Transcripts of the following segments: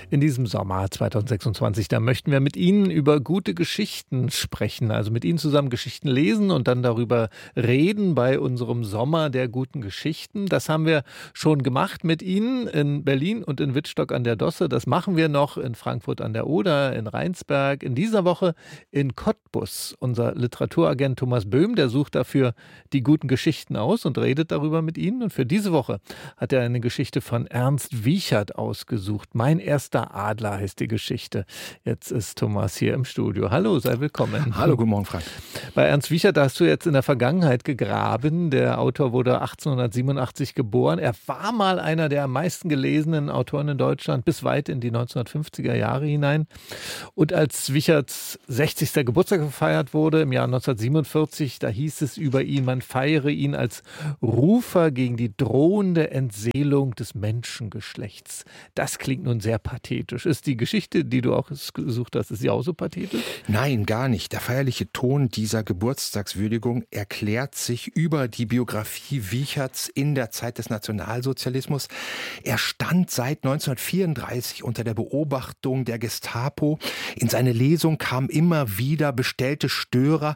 In diesem Sommer 2026, da möchten wir mit Ihnen über gute Geschichten sprechen, also mit Ihnen zusammen Geschichten lesen und dann darüber reden bei unserem Sommer der guten Geschichten. Das haben wir schon gemacht mit Ihnen in Berlin und in Wittstock an der Dosse. Das machen wir noch in Frankfurt an der Oder, in Rheinsberg, in dieser Woche in Cottbus. Unser Literaturagent Thomas Böhm, der sucht dafür die guten Geschichten aus und redet darüber mit Ihnen. Und für diese Woche hat er eine Geschichte von Ernst Wiechert ausgesucht. Mein erster Adler heißt die Geschichte. Jetzt ist Thomas hier im Studio. Hallo, sei willkommen. Hallo, guten Morgen, Frank. Bei Ernst Wiechert hast du jetzt in der Vergangenheit gegraben. Der Autor wurde 1887 geboren. Er war mal einer der am meisten gelesenen Autoren in Deutschland bis weit in die 1950er Jahre hinein. Und als Wiecherts 60. Geburtstag gefeiert wurde im Jahr 1947, da hieß es über ihn, man feiere ihn als Rufer gegen die drohende Entseelung des Menschengeschlechts. Das klingt nun sehr pathetisch. Ist die Geschichte, die du auch gesucht hast, ist sie auch so pathetisch? Nein, gar nicht. Der feierliche Ton dieser Geburtstagswürdigung erklärt sich über die Biografie Wiecherts in der Zeit des Nationalsozialismus. Er stand seit 1934 unter der Beobachtung der Gestapo. In seine Lesung kamen immer wieder bestellte Störer.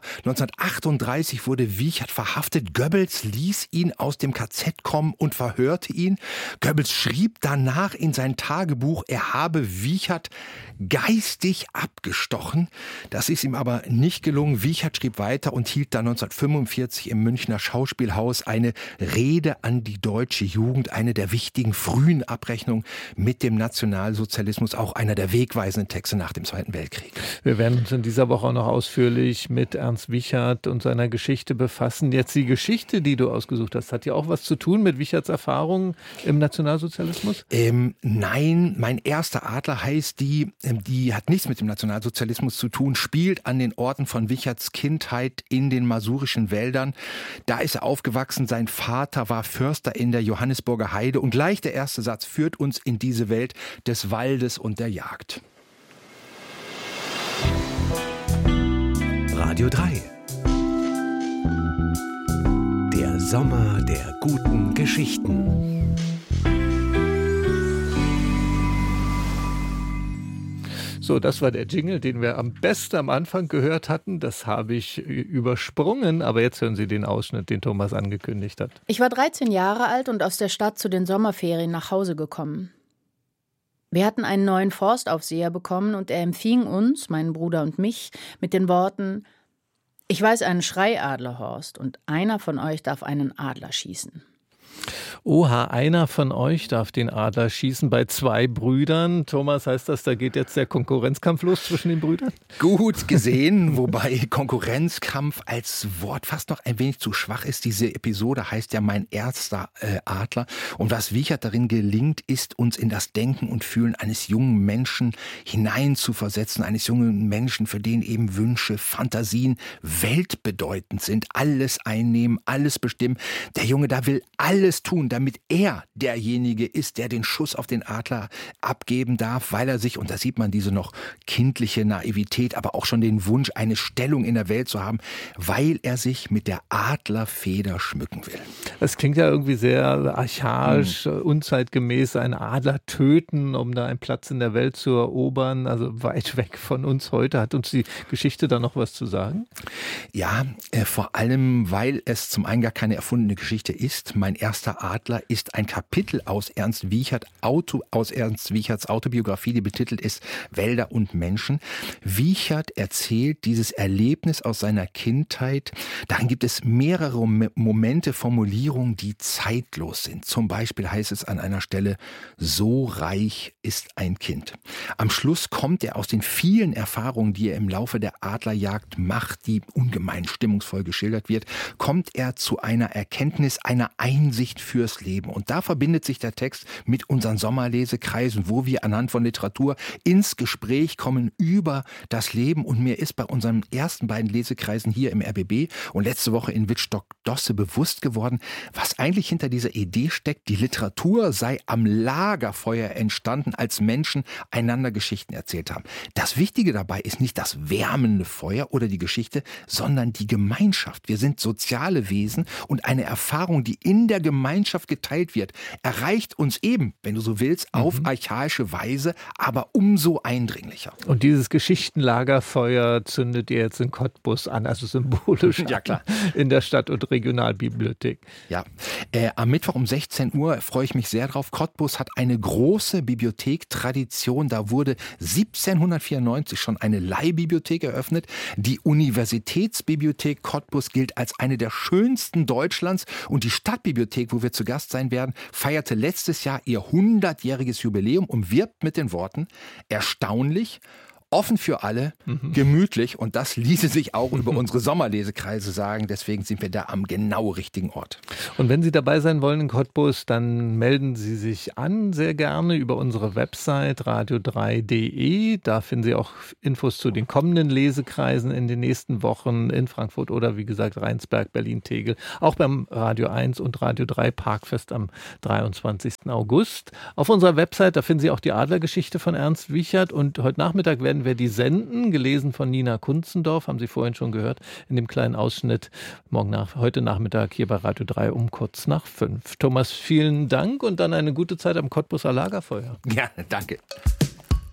1938 wurde Wiechert verhaftet. Goebbels ließ ihn aus dem KZ kommen und verhörte ihn. Goebbels schrieb danach in sein Tagebuch, er habe Wiechert geistig abgestochen. Das ist ihm aber nicht gelungen. Wiechert schrieb weiter und hielt dann 1945 im Münchner Schauspielhaus eine Rede an die deutsche Jugend, eine der wichtigen frühen Abrechnungen mit dem Nationalsozialismus, auch einer der wegweisenden Texte nach dem Zweiten Weltkrieg. Wir werden uns in dieser Woche auch noch ausführlich mit Ernst Wiechert und seiner Geschichte befassen. Jetzt die Geschichte, die du ausgesucht hast, hat ja auch was zu tun mit Wiecherts Erfahrungen im Nationalsozialismus? Nein, mein erster Adler heißt die hat nichts mit dem Nationalsozialismus zu tun, spielt an den Orten von Wiecherts Kindheit in den masurischen Wäldern. Da ist er aufgewachsen, sein Vater war Förster in der Johannisburger Heide und gleich der erste Satz führt uns in diese Welt des Waldes und der Jagd. Radio 3. Der Sommer der guten Geschichten. So, das war der Jingle, den wir am besten am Anfang gehört hatten. Das habe ich übersprungen, aber jetzt hören Sie den Ausschnitt, den Thomas angekündigt hat. Ich war 13 Jahre alt und aus der Stadt zu den Sommerferien nach Hause gekommen. Wir hatten einen neuen Forstaufseher bekommen und er empfing uns, meinen Bruder und mich, mit den Worten: Ich weiß einen Schreiadler, Horst, und einer von euch darf einen Adler schießen. Oha, einer von euch darf den Adler schießen bei 2 Brüdern. Thomas, heißt das, da geht jetzt der Konkurrenzkampf los zwischen den Brüdern? Gut gesehen, wobei Konkurrenzkampf als Wort fast noch ein wenig zu schwach ist. Diese Episode heißt ja Mein erster Adler. Und was Wiechert darin gelingt, ist, uns in das Denken und Fühlen eines jungen Menschen hineinzuversetzen. Eines jungen Menschen, für den eben Wünsche, Fantasien weltbedeutend sind. Alles einnehmen, alles bestimmen. Der Junge da will alles tun, damit er derjenige ist, der den Schuss auf den Adler abgeben darf, weil er sich, und da sieht man diese noch kindliche Naivität, aber auch schon den Wunsch, eine Stellung in der Welt zu haben, weil er sich mit der Adlerfeder schmücken will. Das klingt ja irgendwie sehr archaisch, unzeitgemäß, einen Adler töten, um da einen Platz in der Welt zu erobern, also weit weg von uns heute. Hat uns die Geschichte da noch was zu sagen? Ja, vor allem, weil es zum einen gar keine erfundene Geschichte ist. Mein erster Adler ist ein Kapitel aus Ernst Wiecherts Autobiografie, die betitelt ist Wälder und Menschen. Wiechert erzählt dieses Erlebnis aus seiner Kindheit. Darin gibt es mehrere Momente, Formulierungen, die zeitlos sind. Zum Beispiel heißt es an einer Stelle: So reich ist ein Kind. Am Schluss kommt er aus den vielen Erfahrungen, die er im Laufe der Adlerjagd macht, die ungemein stimmungsvoll geschildert wird, kommt er zu einer Erkenntnis, einer Einsicht fürs Leben. Und da verbindet sich der Text mit unseren Sommerlesekreisen, wo wir anhand von Literatur ins Gespräch kommen über das Leben. Und mir ist bei unseren ersten beiden Lesekreisen hier im RBB und letzte Woche in Wittstock-Dosse bewusst geworden, was eigentlich hinter dieser Idee steckt. Die Literatur sei am Lagerfeuer entstanden, als Menschen einander Geschichten erzählt haben. Das Wichtige dabei ist nicht das wärmende Feuer oder die Geschichte, sondern die Gemeinschaft. Wir sind soziale Wesen und eine Erfahrung, die in der Gemeinschaft Gemeinschaft geteilt wird, erreicht uns eben, wenn du so willst, auf archaische Weise, aber umso eindringlicher. Und dieses Geschichtenlagerfeuer zündet ihr jetzt in Cottbus an, also symbolisch Ja, klar. in der Stadt- und Regionalbibliothek. Ja, am Mittwoch um 16 Uhr freue ich mich sehr drauf. Cottbus hat eine große Bibliothektradition. Da wurde 1794 schon eine Leihbibliothek eröffnet. Die Universitätsbibliothek Cottbus gilt als eine der schönsten Deutschlands. Und die Stadtbibliothek, wo wir zu Gast sein werden, feierte letztes Jahr ihr 100-jähriges Jubiläum und wirbt mit den Worten: erstaunlich, offen für alle, gemütlich. Und das ließe sich auch über unsere Sommerlesekreise sagen. Deswegen sind wir da am genau richtigen Ort. Und wenn Sie dabei sein wollen in Cottbus, dann melden Sie sich an, sehr gerne über unsere Website radio3.de. Da finden Sie auch Infos zu den kommenden Lesekreisen in den nächsten Wochen in Frankfurt oder wie gesagt Rheinsberg, Berlin, Tegel. Auch beim Radio 1 und Radio 3 Parkfest am 23. August. Auf unserer Website, da finden Sie auch die Adlergeschichte von Ernst Wiechert. Und heute Nachmittag werden wir die senden, gelesen von Nina Kunzendorf, haben Sie vorhin schon gehört, in dem kleinen Ausschnitt heute Nachmittag hier bei Radio 3 um kurz nach 5. Thomas, vielen Dank und dann eine gute Zeit am Cottbuser Lagerfeuer. Gerne, danke.